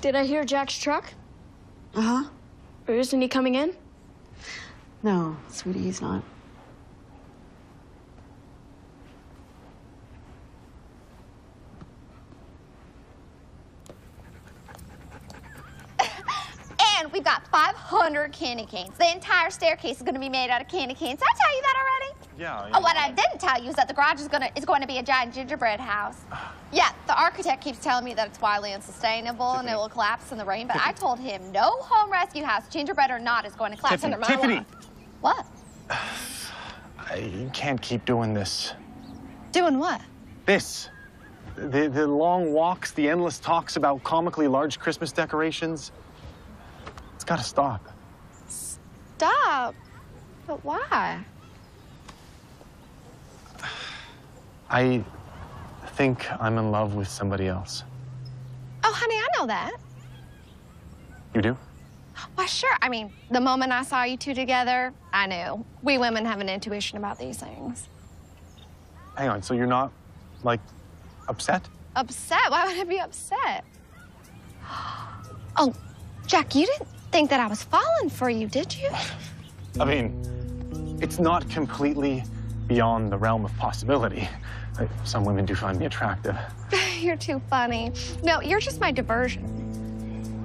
Did I hear Jack's truck? Uh-huh. Or isn't he coming in? No, sweetie, he's not. And we've got 500 candy canes. The entire staircase is going to be made out of candy canes. Did I tell you that already? Yeah. Oh, what I didn't tell you is that the garage is going to be a giant gingerbread house. Yeah, the architect keeps telling me that it's wildly unsustainable and it will collapse in the rain, but I told him no home rescue house, gingerbread or not, is going to collapse under my lawn. What? I can't keep doing this. Doing what? This. The long walks, the endless talks about comically large Christmas decorations. It's gotta stop. Stop? But why? I think I'm in love with somebody else. Oh, honey, I know that. You do? Why, sure. I mean, the moment I saw you two together, I knew. We women have an intuition about these things. Hang on, so you're not, like, upset? Upset? Why would I be upset? Oh, Jack, you didn't think that I was falling for you, did you? I mean, it's not completely beyond the realm of possibility. Some women do find me attractive. You're too funny. No, you're just my diversion.